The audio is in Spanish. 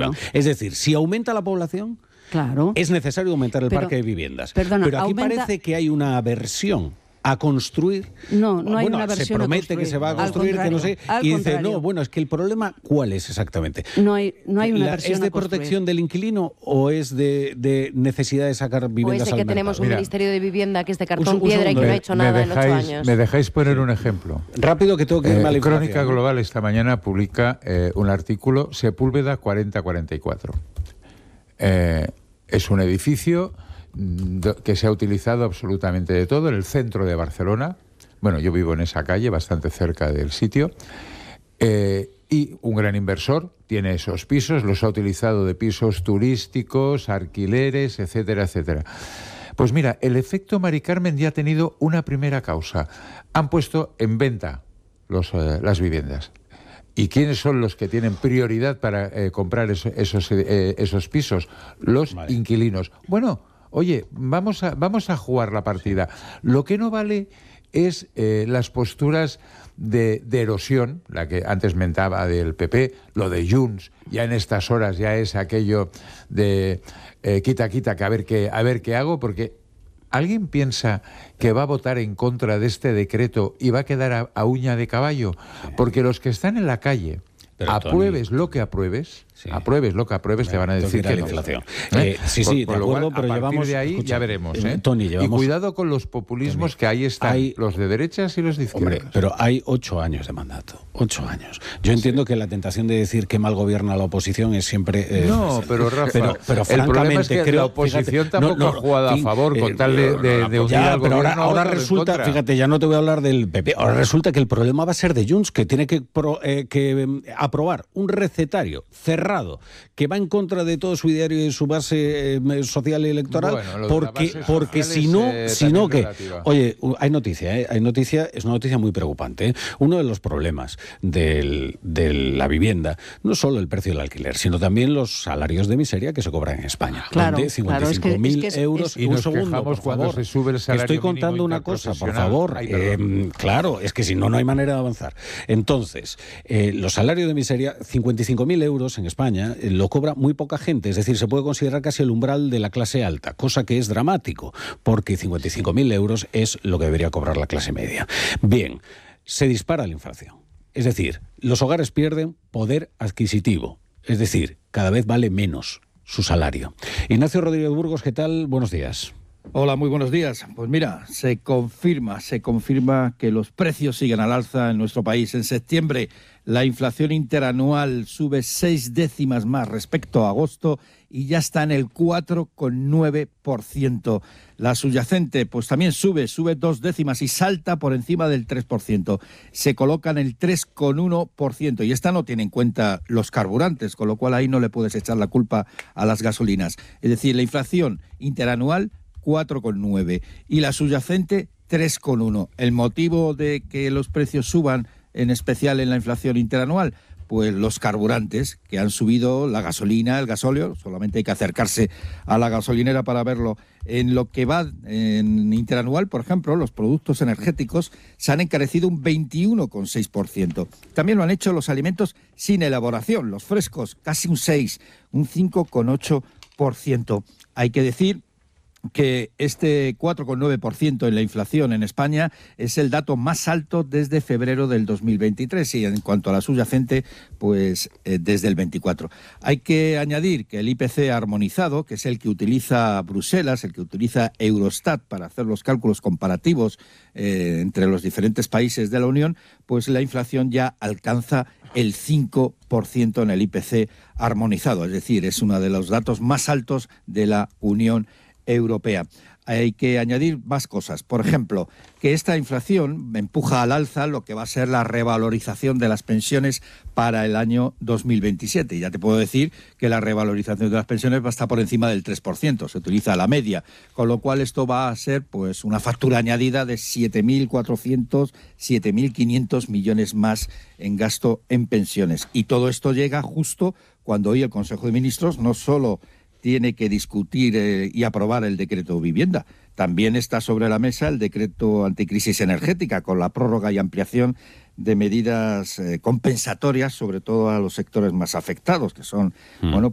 Claro. Es decir, si aumenta la población, claro, es necesario aumentar el parque de viviendas. Perdona, pero aquí parece que hay una aversión a construir. No hay una versión. Se promete que se va a construir, que no sé, y dice, no, bueno, es que el problema, ¿cuál es exactamente? No hay una versión. ¿Es de protección del inquilino o es de necesidad de sacar viviendas al mercado? O es de que tenemos un Ministerio de Vivienda que es de cartón un piedra y que no ha hecho nada en 8 años. ¿Me dejáis poner un ejemplo? Rápido, que tengo que irme a la Crónica Global esta mañana publica un artículo, Sepúlveda 4044. Es un edificio que se ha utilizado absolutamente de todo en el centro de Barcelona. Bueno, yo vivo en esa calle, bastante cerca del sitio. Y un gran inversor tiene esos pisos, los ha utilizado de pisos turísticos, alquileres, etcétera, etcétera. Pues mira, el efecto Mari Carmen ya ha tenido una primera causa. Han puesto en venta las viviendas. ¿Y quiénes son los que tienen prioridad para comprar esos pisos? Los inquilinos. Bueno, oye, vamos a jugar la partida. Lo que no vale es las posturas de erosión, la que antes mentaba del PP, lo de Junts, ya en estas horas ya es aquello de quita, que a ver qué hago, porque ¿alguien piensa que va a votar en contra de este decreto y va a quedar a uña de caballo? Porque los que están en la calle, apruebes lo que apruebes, te van a decir que no. Inflación. Sí, de acuerdo, pero a partir de ahí ya veremos. Tony, y cuidado con los populismos, que ahí están los de derechas y los de izquierdas. Hombre, pero hay 8 años de mandato. 8 años. Yo entiendo que la tentación de decir que mal gobierna la oposición es siempre... no, pero Rafa, pero el problema es que la oposición tampoco ha jugado a favor con tal de unir al gobierno. Ahora resulta, fíjate, ya no te voy a hablar del PP, ahora resulta que el problema va a ser de Junts, que tiene que aprobar un recetario cerrado que va en contra de todo su ideario y su base social y electoral, porque si no que... Oye, hay noticia, es una noticia muy preocupante. Uno de los problemas de la vivienda no es solo el precio del alquiler, sino también los salarios de miseria que se cobran en España. Claro, de 55.000 euros. Y un nos segundo, quejamos cuando se sube el salario estoy contando una cosa, por favor. Claro, es que si no, no hay manera de avanzar. Entonces, los salarios de miseria, 55.000 euros en España, lo cobra muy poca gente, es decir, se puede considerar casi el umbral de la clase alta, cosa que es dramático, porque 55.000 euros es lo que debería cobrar la clase media. Bien, se dispara la inflación, es decir, los hogares pierden poder adquisitivo, es decir, cada vez vale menos su salario. Ignacio Rodríguez Burgos, ¿qué tal? Buenos días. Hola, muy buenos días. Pues mira, se confirma que los precios siguen al alza en nuestro país. En septiembre la inflación interanual sube 6 décimas más respecto a agosto y ya está en el 4,9%. La subyacente pues también sube 2 décimas y salta por encima del 3%. Se coloca en el 3,1% y esta no tiene en cuenta los carburantes, con lo cual ahí no le puedes echar la culpa a las gasolinas. Es decir, la inflación interanual 4,9 y la subyacente 3,1. ¿El motivo de que los precios suban, en especial en la inflación interanual? Pues los carburantes, que han subido, la gasolina, el gasóleo, solamente hay que acercarse a la gasolinera para verlo. En lo que va en interanual, por ejemplo, los productos energéticos se han encarecido un 21,6%. También lo han hecho los alimentos sin elaboración, los frescos, casi un 6, un 5,8%. Hay que decir que este 4,9% en la inflación en España es el dato más alto desde febrero del 2023 y en cuanto a la subyacente, pues desde el 24. Hay que añadir que el IPC armonizado, que es el que utiliza Bruselas, el que utiliza Eurostat para hacer los cálculos comparativos entre los diferentes países de la Unión, pues la inflación ya alcanza el 5% en el IPC armonizado, es decir, es uno de los datos más altos de la Unión Europea. Hay que añadir más cosas. Por ejemplo, que esta inflación empuja al alza lo que va a ser la revalorización de las pensiones para el año 2027. Y ya te puedo decir que la revalorización de las pensiones va a estar por encima del 3%. Se utiliza la media. Con lo cual esto va a ser pues una factura añadida de 7.400, 7.500 millones más en gasto en pensiones. Y todo esto llega justo cuando hoy el Consejo de Ministros no solo tiene que discutir y aprobar el decreto vivienda. También está sobre la mesa el decreto anticrisis energética, con la prórroga y ampliación de medidas compensatorias, sobre todo a los sectores más afectados, que son, bueno,